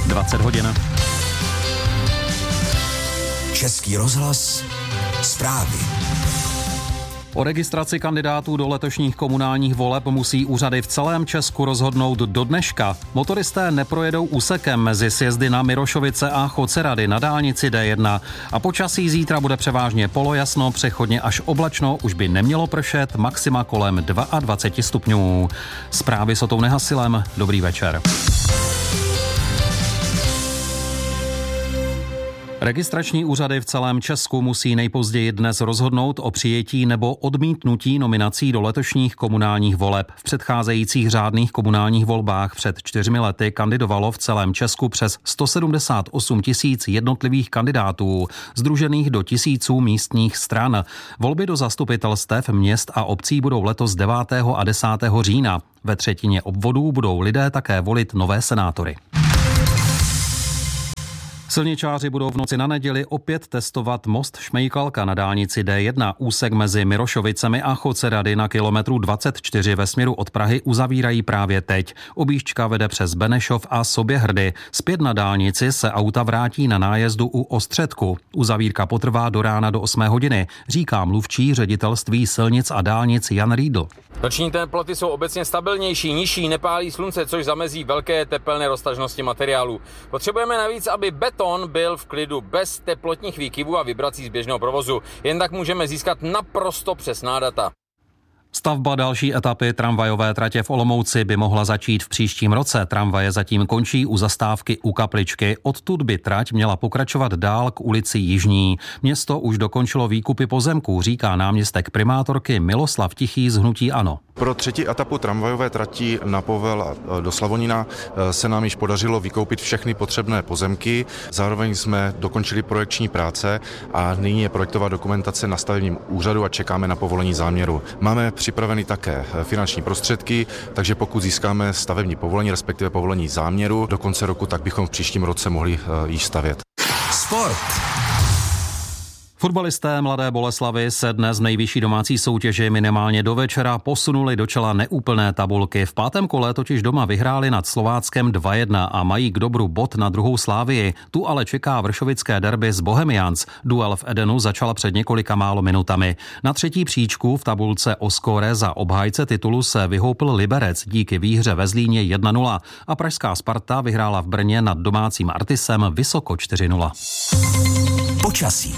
20 hodin. Český rozhlas, zprávy. O registraci kandidátů do letošních komunálních voleb musí úřady v celém Česku rozhodnout do dneška. Motoristé neprojedou úsekem mezi sjezdy na Mirošovice a Chocerady na dálnici D1. A počasí zítra bude převážně polojasno, přechodně až oblačno, už by nemělo pršet, maxima kolem 22 stupňů. Zprávy s Otou Nehasilem, dobrý večer. Registrační úřady v celém Česku musí nejpozději dnes rozhodnout o přijetí nebo odmítnutí nominací do letošních komunálních voleb. V předcházejících řádných komunálních volbách před 4 lety kandidovalo v celém Česku přes 178 000 jednotlivých kandidátů, sdružených do tisíců místních stran. Volby do zastupitelstev měst a obcí budou letos 9. a 10. října. Ve třetině obvodů budou lidé také volit nové senátory. Silničáři budou v noci na neděli opět testovat most Šmejkalka na dálnici D1. Úsek mezi Mirošovicemi a Chocerady na kilometru 24 ve směru od Prahy uzavírají právě teď. Objížďka vede přes Benešov a Soběhrdy. Zpět na dálnici se auta vrátí na nájezdu u Ostředku. Uzavírka potrvá do rána do 8 hodiny, říká mluvčí ředitelství silnic a dálnic Jan Riedl. Noční teploty jsou obecně stabilnější, nižší, nepálí slunce, což zamezí velké tepelné roztažnosti materiálů. Potřebujeme navíc, aby beton byl v klidu bez teplotních výkyvů a vibrací z běžného provozu. Jen tak můžeme získat naprosto přesná data. Stavba další etapy tramvajové tratě v Olomouci by mohla začít v příštím roce. Tramvaje zatím končí u zastávky u Kapličky. Odtud by trať měla pokračovat dál k ulici Jižní. Město už dokončilo výkupy pozemků, říká náměstek primátorky Miloslav Tichý z hnutí ANO. Pro třetí etapu tramvajové trati na Povel do Slavonína se nám již podařilo vykoupit všechny potřebné pozemky. Zároveň jsme dokončili projekční práce a nyní je projektová dokumentace na stavebním úřadu a čekáme na povolení záměru. Máme připraveny také finanční prostředky, takže pokud získáme stavební povolení, respektive povolení záměru do konce roku, tak bychom v příštím roce mohli již stavět. Sport. Fotbalisté Mladé Boleslavi se dnes v nejvyšší domácí soutěži minimálně do večera posunuli do čela neúplné tabulky. V 5. kole totiž doma vyhráli nad Slováckem 2-1 a mají k dobru bod na druhou Slávii. Tu ale čeká vršovické derby z Bohemians. Duel v Edenu začal před několika málo minutami. Na třetí příčku v tabulce o skóre za obhájce titulu se vyhoupil Liberec díky výhře ve Zlíně 1-0 a pražská Sparta vyhrála v Brně nad domácím Artisem vysoko 4-0. Počasí.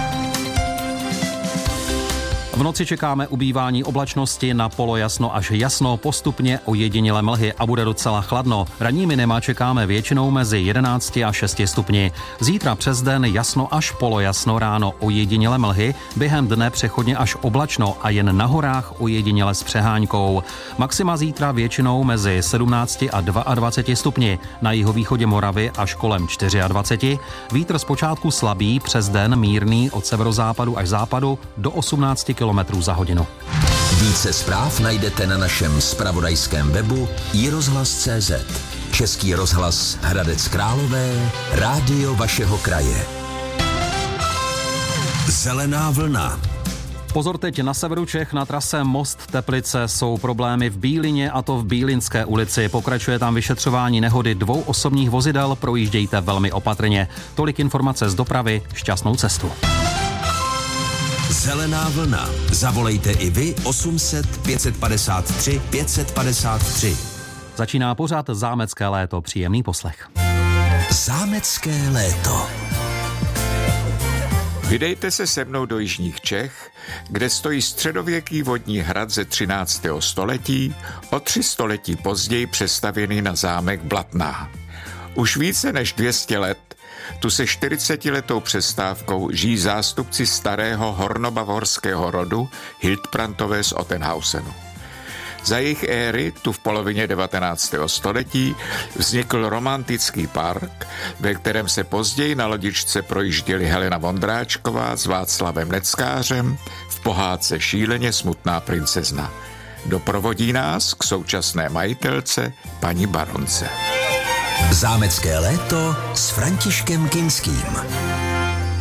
V noci čekáme ubývání oblačnosti, na polojasno až jasno, postupně ojedinělé mlhy a bude docela chladno. Ranní minima čekáme většinou mezi 11 a 6 stupni. Zítra přes den jasno až polojasno, ráno ojedinělé mlhy, během dne přechodně až oblačno a jen na horách ojediněle s přehánkou. Maxima zítra většinou mezi 17 a 22 stupni, na jihovýchodě Moravy až kolem 24. Vítr zpočátku slabý, přes den mírný od severozápadu až západu do 18 km za hodinu. Více zpráv najdete na našem zpravodajském webu iRozhlas.cz. Český rozhlas Hradec Králové, rádio vašeho kraje. Zelená vlna. Pozor teď na severu Čech, na trase Most Teplice jsou problémy v Bílině, a to v Bílinské ulici. Pokračuje tam vyšetřování nehody 2 osobních vozidel, projíždějte velmi opatrně. Tolik informace z dopravy, šťastnou cestu. Zelená vlna. Zavolejte i vy 800 553 553. Začíná pořad Zámecké léto. Příjemný poslech. Zámecké léto. Vydejte se se mnou do jižních Čech, kde stojí středověký vodní hrad ze 13. století, o 3 století později přestavěný na zámek Blatná. Už více než 200 let tu se 40letou přestávkou žijí zástupci starého hornobavorského rodu Hildbrandové z Ottenhausenu. Za jejich éry tu v polovině 19. století vznikl romantický park, ve kterém se později na lodičce projížděli Helena Vondráčková s Václavem Neckářem v pohádce Šíleně smutná princezna. Doprovodí nás k současné majitelce paní baronce. Zámecké léto s Františkem Kinským.